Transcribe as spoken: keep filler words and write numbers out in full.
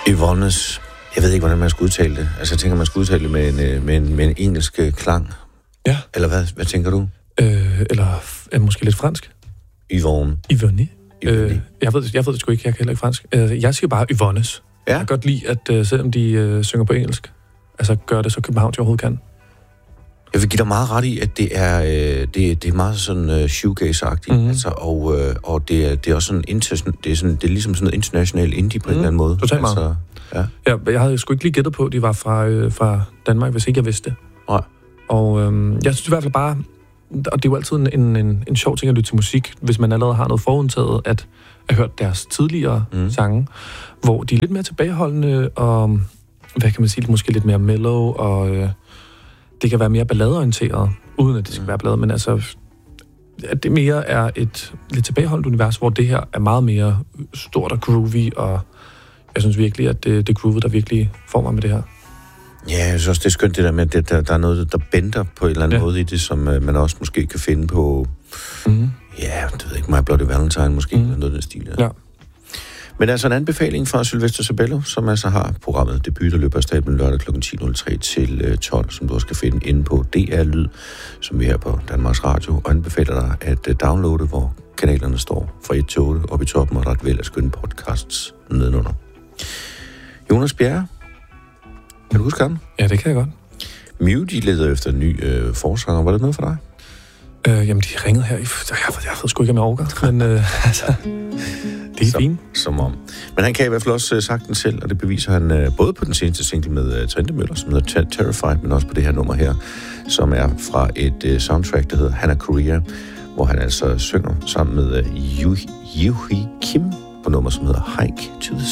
Yvonnes. Jeg ved ikke, hvordan man skal udtale det. Altså, jeg tænker, man skal udtale det med en, med en, med en engelsk klang. Ja. Eller hvad, hvad tænker du? Øh, eller øh, måske lidt fransk. Yvonne. Yvonne. Yvonne. Øh, jeg, ved, jeg ved det sgu ikke, jeg kan heller ikke fransk. Øh, jeg siger bare Yvonnes. Ja. Jeg kan godt lide, at øh, selvom de øh, synger på engelsk, altså gør det så københavns overhovedet kan. Jeg vil give dig meget ret i, at det er, øh, det, det er meget sådan uh, shoegaze-agtigt, mm-hmm. altså, og, øh, og det, er, det er også sådan, inter- det er sådan, det er ligesom sådan noget international indie på mm. en eller anden måde. Totalt meget. Altså, ja. Ja, jeg havde sgu ikke lige gættet på, at de var fra, øh, fra Danmark, hvis ikke jeg vidste det. Nej. Og øh, jeg synes i hvert fald bare, og det er jo altid en, en, en, en sjov ting at lytte til musik, hvis man allerede har noget forudtaget, at have hørt deres tidligere mm. sange, hvor de er lidt mere tilbageholdende, og hvad kan man sige, måske lidt mere mellow, og øh, det kan være mere balladeorienteret, uden at det skal mm. være ballade, men altså, at det mere er et lidt tilbageholdt univers, hvor det her er meget mere stort og groovy, og jeg synes virkelig, at det, det er groovet, der virkelig får mig med det her. Ja, jeg synes også, det er skønt det der med, at der, der er noget, der bender på en eller anden ja. måde i det, som uh, man også måske kan finde på, mm. ja, det ved ikke, My Bloody Valentine måske, mm. eller noget af den stil. Ja. ja. Men altså en anbefaling fra Sylvester Sabello, som altså har programmet Debut, der løber af stablen lørdag klokken ti nul tre til tolv, som du også kan finde inde på D R Lyd, som vi er på Danmarks Radio, og anbefaler dig at downloade, hvor kanalerne står fra et til otte oppe i toppen, og ret vel at skønne podcasts nedenunder. Jonas Bjerre, kan du huske ham? Ja, det kan jeg godt. Mew, de leder efter en ny øh, forsanger. Var det noget for dig? Øh, jamen, de ringede her i... Jeg, jeg, jeg ved sgu ikke, om jeg overgår, men øh, altså... Det er fint. Som om. Men han kan i hvert fald også uh, sagt den selv, og det beviser han uh, både på den seneste single med uh, Trente Møller, som hedder Terrified, men også på det her nummer her, som er fra et uh, soundtrack, der hedder Hannah Korea, hvor han altså synger sammen med uh, Yuhi Kim på nummer, som hedder Hike to the